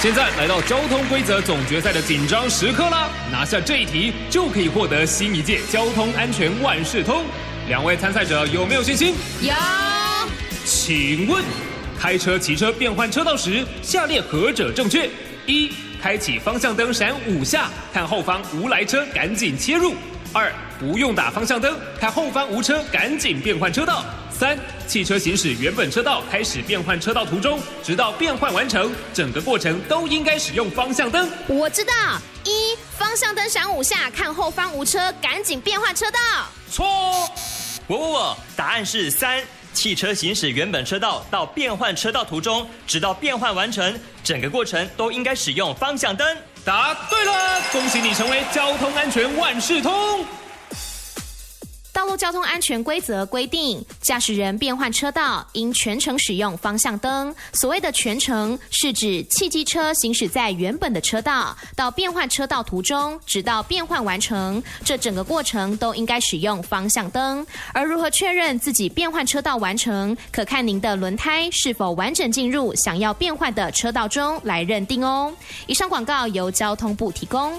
现在来到交通规则总决赛的紧张时刻啦！拿下这一题就可以获得新一届交通安全万事通。两位参赛者有没有信心？ 有。 请问，开车、骑车变换车道时，下列何者正确？1. 开启方向灯闪5下，看后方无来车赶紧切入。2. 不用打方向灯，看后方无车赶紧变换车道。3. 汽车行驶原本车道开始变换车道途中，直到变换完成，整个过程都应该使用方向灯。 我知道，1. 方向灯闪5下，看后方无车赶紧变换车道。 错。 我，答案是3。汽车行驶原本车道到变换车道途中，直到变换完成，整个过程都应该使用方向灯。 答对了，恭喜你成为交通安全万事通。 道路交通安全规则规定，驾驶人变换车道应全程使用方向灯。所谓的全程，是指汽机车行驶在原本的车道，到变换车道途中，直到变换完成，这整个过程都应该使用方向灯。而如何确认自己变换车道完成，可看您的轮胎是否完整进入想要变换的车道中来认定哦。以上广告由交通部提供。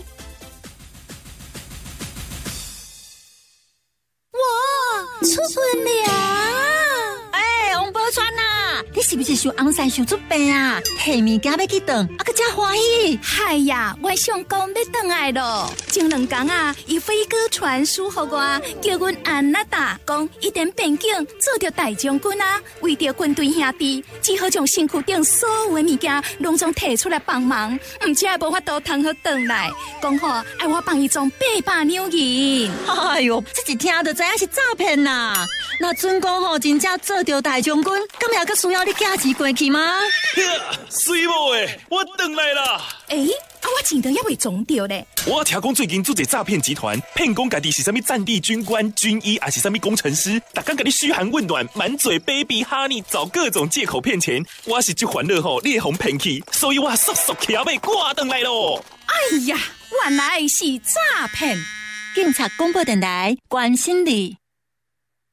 出门了！ 王宝钏啊，你是不是想红山想出病啊？下物件要去等，啊，个真欢喜！ 嗨呀，我上工要回来咯。前2天啊，伊飞哥传书给我，叫阮安那达讲，一点边境做着大将军啊，为着军队兄弟，只好将身躯顶所有的物件拢总摕出来帮忙，唔只无法度通好回来。讲好爱我帮伊装800两银。 哎呦，这一听就知影是诈骗啦！那准讲吼，真正做着大将军，咁也个需要你寄钱过去吗？ 水某诶，我回来啦！ 我钱都还未装着咧。 我听讲最近做一诈骗集团，骗讲家己是啥物战地军官、军医，还是啥物工程师，逐天甲你嘘寒问暖，满嘴 baby honey， 找各种借口骗钱。我是这烦恼吼，你会互骗去，所以我速速骑马赶回来咯。 哎呀，原来是诈骗！ 警察广播电台关心你。